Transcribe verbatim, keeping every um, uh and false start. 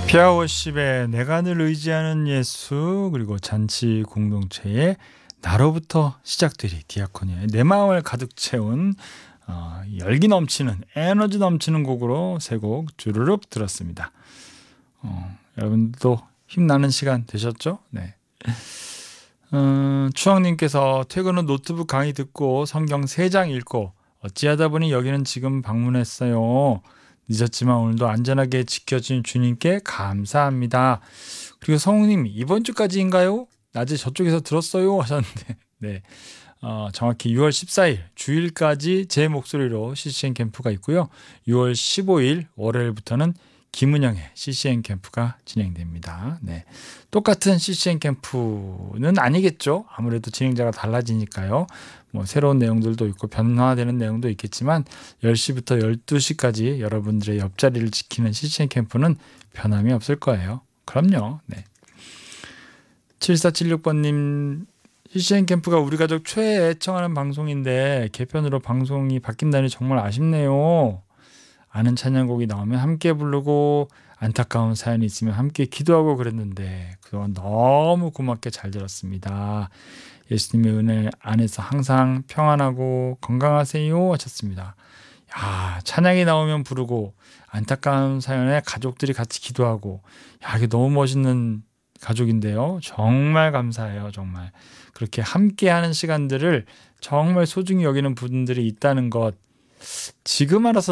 피아워십의 내가 늘 의지하는 예수, 그리고 잔치 공동체의 나로부터 시작되리 디아코니아의 내 마음을 가득 채운 어, 열기 넘치는 에너지 넘치는 곡으로 세 곡 주르륵 들었습니다. 어, 여러분도 힘나는 시간 되셨죠? 네. 음, 추억님께서 퇴근 후 노트북 강의 듣고 성경 세 장 읽고 어찌하다 보니 여기는 지금 방문했어요. 늦었지만 오늘도 안전하게 지켜준 주님께 감사합니다. 그리고 성우님 이번 주까지인가요? 낮에 저쪽에서 들었어요 하셨는데 네, 어, 정확히 유월 십사일 주일까지 제 목소리로 씨씨엔 캠프가 있고요. 유월 십오일 월요일부터는 김은영의 씨씨엔 캠프가 진행됩니다. 네, 똑같은 씨씨엔 캠프는 아니겠죠. 아무래도 진행자가 달라지니까요. 뭐 새로운 내용들도 있고 변화되는 내용도 있겠지만 열 시부터 열두 시까지 여러분들의 옆자리를 지키는 씨씨엔 캠프는 변함이 없을 거예요. 그럼요. 네. 칠사칠육번님 씨씨엔 캠프가 우리 가족 최애 애청하는 방송인데 개편으로 방송이 바뀐다니 정말 아쉽네요. 아는 찬양곡이 나오면 함께 부르고 안타까운 사연이 있으면 함께 기도하고 그랬는데 그동안 너무 고맙게 잘 들었습니다. 예수님의 은혜 안에서 항상 평안하고 건강하세요 하셨습니다. 야, 찬양이 나오면 부르고 안타까운 사연에 가족들이 같이 기도하고 야, 이게 너무 멋있는 가족인데요. 정말 감사해요. 정말 그렇게 함께하는 시간들을 정말 소중히 여기는 분들이 있다는 것 지금 알아서